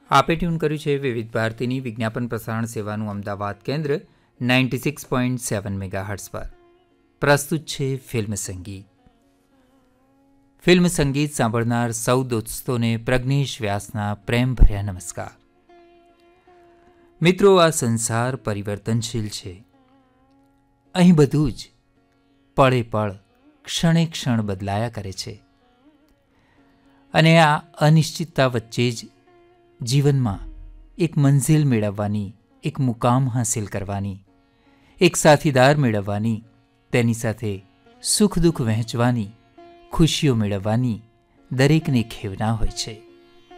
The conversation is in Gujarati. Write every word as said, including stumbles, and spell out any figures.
આપે ટ્યુન કર્યું છે વિવિધ ભારતીની વિજ્ઞાપન પ્રસારણ સેવાનું અમદાવાદ કેન્દ્ર ninety six point seven megahertz પર. પ્રસ્તુત છે ફિલ્મ સંગીત. ફિલ્મ સંગીત સાંભળનાર સૌ દોસ્તોને પ્રજ્ઞેશ વ્યાસના પ્રેમભર્યા નમસ્કાર. મિત્રો, આ સંસાર પરિવર્તનશીલ છે. અહીં બધું જ પળે પળ, ક્ષણે ક્ષણ બદલાયા કરે છે. અને આ અનિશ્ચિતતા વચ્ચે જ જીવનમાં એક મંઝિલ મેળવવાની, એક મુકામ હાંસિલ કરવાની, એક સાથીદાર મેળવવાની, તેની સાથે સુખ દુઃખ વહેંચવાની, ખુશીઓ મેળવવાની દરેકને ખેવના હોય છે.